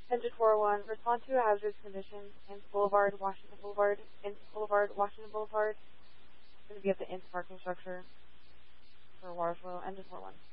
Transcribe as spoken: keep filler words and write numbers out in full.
Engine four one, respond to a hazardous condition in Boulevard, Washington Boulevard, in Boulevard, Washington Boulevard. It's going to be at the Inns parking structure for water flow. Engine four one.